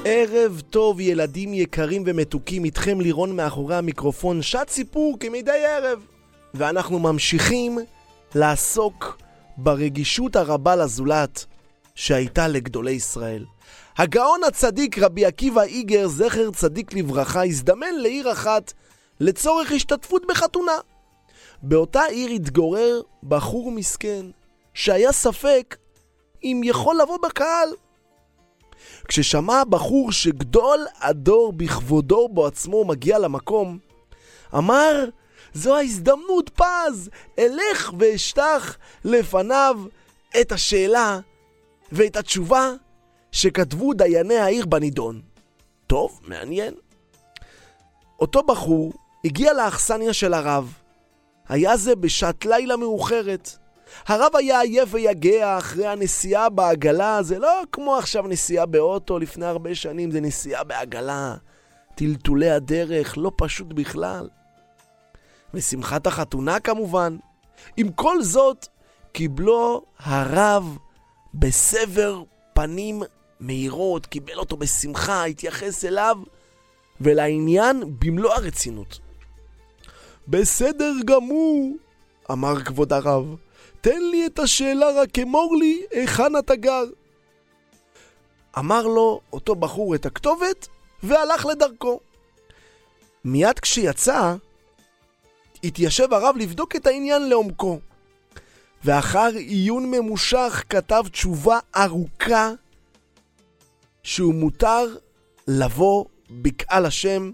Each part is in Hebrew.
ערב טוב ילדים יקרים ומתוקים, איתכם לירון מאחורי המיקרופון, שעת סיפור כמדי ערב. ואנחנו ממשיכים לעסוק ברגישות הרבה לזולת שהייתה לגדולי ישראל. הגאון הצדיק רבי עקיבא איגר, זכר צדיק לברכה, הזדמן לעיר אחת לצורך השתתפות בחתונה. באותה עיר התגורר בחור מסכן שהיה ספק אם יכול לבוא בקהל. כששמע הבחור שגדול הדור בכבודו בו עצמו מגיע למקום, אמר, זו ההזדמנות פז, אלך ואשטח לפניו את השאלה ואת התשובה שכתבו דייני העיר בנידון. טוב, מעניין. אותו בחור הגיע לאכסניה של הרב. היה זה בשעת לילה מאוחרת. הרב היה עייף ויגע אחרי הנסיעה בעגלה. זה לא כמו עכשיו נסיעה באוטו לפני הרבה שנים, זה נסיעה בעגלה. טלטולי הדרך, לא פשוט בכלל. ושמחת החתונה כמובן. עם כל זאת, קיבלו הרב בסבר פנים מהירות, קיבל אותו בשמחה, התייחס אליו ולעניין במלוא הרצינות. בסדר גמור, אמר כבוד הרב, תן לי את השאלה, רק אמור לי היכן אתה גר. אמר לו אותו בחור את הכתובת והלך לדרכו. מיד כשיצא, התיישב הרב לבדוק את העניין לעומקו, ואחר עיון ממושך כתב תשובה ארוכה שהוא מותר לבוא בקהל השם,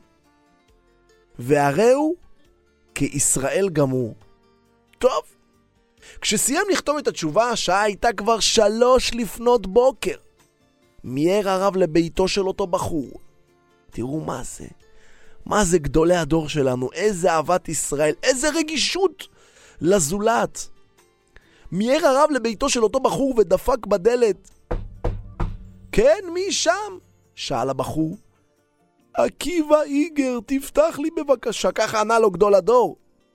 והראו כישראל גמור. טוב, כשסיים לכתוב את התשובה, השעה הייתה כבר 3 לפנות בוקר. מיהר הרב לביתו של אותו בחור. תראו מה זה. מה זה גדולי הדור שלנו, איזה אהבת ישראל, איזה רגישות לזולת. מיהר הרב לביתו של אותו בחור ודפק בדלת. כן, מי שם? שאל הבחור. עקיבא איגר, תפתח לי בבקשה, ככה ענה לו גדול הדור.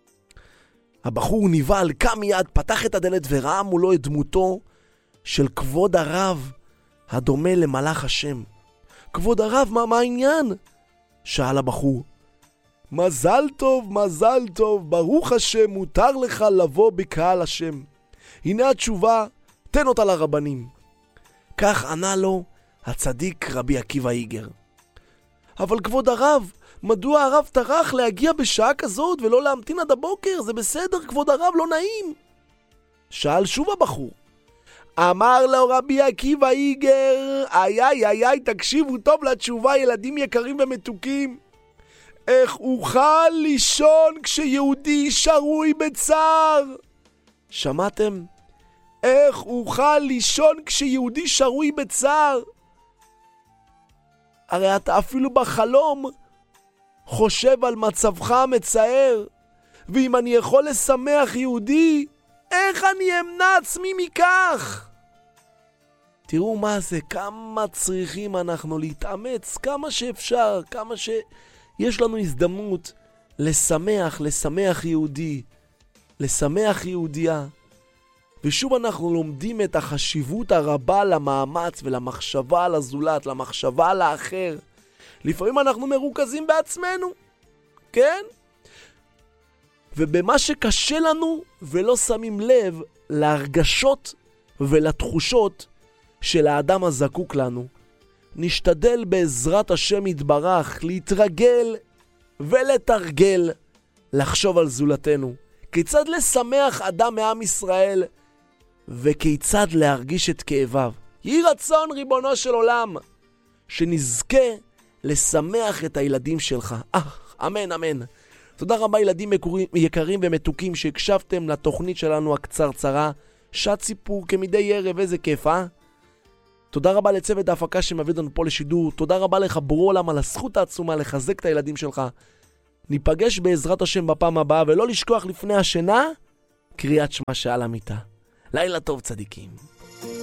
הבחור נבהל, קם מיד, פתח את הדלת וראה מולו את דמותו של כבוד הרב, הדומה למלאך השם. כבוד הרב, מה העניין? שאל הבחור. מזל טוב, ברוך השם, מותר לך לבוא בקהל השם. הנה התשובה, תן אותה לרבנים. כך ענה לו הצדיק רבי עקיבא איגר. אבל כבוד הרב, מדוע הרב טרח להגיע בשעה כזאת ולא להמתין עד הבוקר? זה בסדר, כבוד הרב, לא נעים. שאל שוב הבחור. אמר לו רבי עקיבא איגר, איי, תקשיבו טוב לתשובה, ילדים יקרים ומתוקים. איך אוכל לישון כשיהודי שרוי בצער? שמעתם? איך אוכל לישון כשיהודי שרוי בצער? הרי אתה אפילו בחלום חושב על מצבך המצער, ואם אני יכול לשמח יהודי, איך אני אמנע עצמי מכך? תראו מה זה, כמה צריכים אנחנו להתאמץ, כמה שאפשר, כמה שיש לנו הזדמנות לשמח יהודי, לשמח יהודיה. ושוב אנחנו לומדים את החשיבות הרבה למאמץ ולמחשבה על הזולת, למחשבה על האחר. לפעמים אנחנו מרוכזים בעצמנו, כן? ובמה שקשה לנו ולא שמים לב להרגשות ולתחושות של האדם הזקוק לנו. נשתדל בעזרת השם יתברך להתרגל ולתרגל לחשוב על זולתנו. כיצד לשמח אדם מעם ישראל וכיצד להרגיש את כאביו. יהי רצון ריבונו של עולם שנזכה לשמח את הילדים שלך. אמן, אמן. תודה רבה ילדים יקרים ומתוקים שהקשבתם לתוכנית שלנו הקצרצרה, שעת סיפור כמדי ערב, איזה כיף, תודה רבה לצוות ההפקה שמביא לנו פה לשידור, תודה רבה לך בורא עולם על הזכות העצומה לחזק את הילדים שלך. ניפגש בעזרת השם בפעם הבאה, ולא לשכוח לפני השינה, קריאת שמע שעל המיטה. לילה טוב צדיקים.